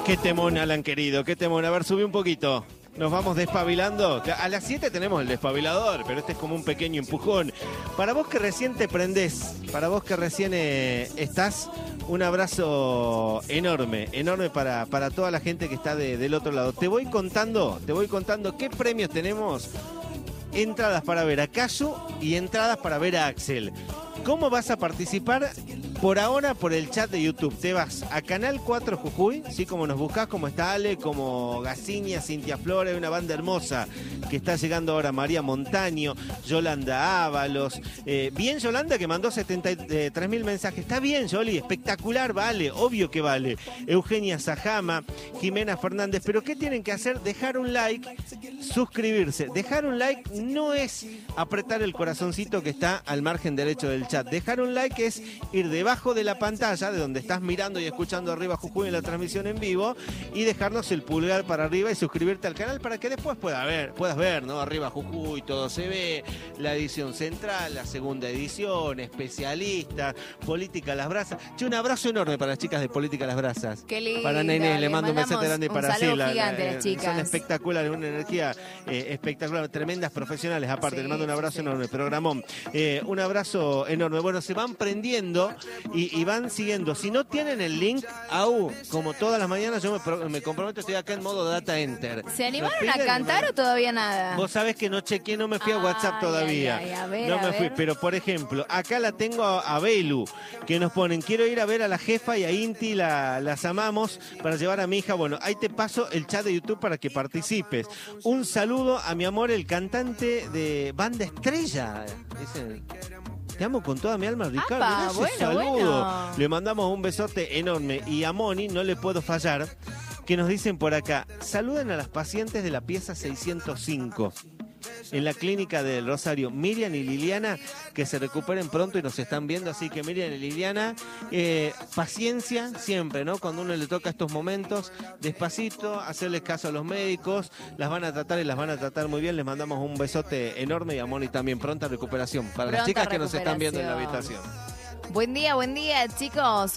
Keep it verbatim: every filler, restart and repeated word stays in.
Qué temón, Alan querido, qué temón. A ver, subí un poquito. Nos vamos despabilando. A las siete tenemos el despabilador, pero este es como un pequeño empujón. Para vos que recién te prendés, para vos que recién eh, estás, un abrazo enorme, enorme para, para toda la gente que está de, del otro lado. Te voy contando, te voy contando qué premios tenemos. Entradas para ver a Casu y entradas para ver a Axel. ¿Cómo vas a participar? Por ahora, por el chat de YouTube. Te vas a Canal cuatro Jujuy, ¿sí? Como nos buscás, como está Ale, como Gacinia, Cintia Flores, una banda hermosa que está llegando ahora, María Montaño, Yolanda Ábalos. Eh, bien Yolanda, que mandó setenta y tres mil mensajes. Está bien, Yoli, espectacular, vale, obvio que vale. Eugenia Sajama, Jimena Fernández. ¿Pero qué tienen que hacer? Dejar un like, suscribirse. Dejar un like no es apretar el corazoncito que está al margen derecho del chat. Dejar un like es ir debajo de la pantalla, de donde estás mirando y escuchando Arriba Jujuy en la transmisión en vivo, y dejarnos el pulgar para arriba y suscribirte al canal para que después pueda ver, puedas ver, ¿no? Arriba Jujuy, todo se ve, la edición central, la segunda edición, especialistas, Política a las Brasas. Che, un abrazo enorme para las chicas de Política a las Brasas. Qué lindo. Para Nene, le mando un besote grande un para saludo Sila. gigante a las chicas. Son espectaculares, una energía eh, espectacular, tremendas profesionales aparte. Sí, le mando un abrazo sí, sí. enorme, programón. Eh, un abrazo enorme. Bueno, se van prendiendo y, y van siguiendo. Si no tienen el link, au, como todas las mañanas yo me, pro, me comprometo, estoy acá en modo data enter. ¿Se animaron ¿Me a piden? cantar o todavía nada? Vos sabés que no chequeé, no me fui a WhatsApp Ay, todavía. ay, ay, a ver, no a me ver. fui, pero por ejemplo, acá la tengo a, a Belu, que nos ponen, quiero ir a ver a la jefa y a Inti, la, las amamos, para llevar a mi hija. Bueno, ahí te paso el chat de YouTube para que participes. Un saludo a mi amor, el cantante de Banda Estrella. Ese... Te amo con toda mi alma, Ricardo. Apa, Mirá ese bueno, saludo. bueno. Le mandamos un besote enorme. Y a Moni, no le puedo fallar, que nos dicen por acá, saluden a las pacientes de la pieza seiscientos cinco. En la clínica del Rosario, Miriam y Liliana, que se recuperen pronto y nos están viendo, así que Miriam y Liliana, eh, paciencia siempre, ¿no? Cuando uno le toca estos momentos, despacito, hacerles caso a los médicos, las van a tratar y las van a tratar muy bien, les mandamos un besote enorme y a Moni también, pronta recuperación, para Pronta las chicas que nos están recuperación. viendo en la habitación. Buen día, buen día, chicos.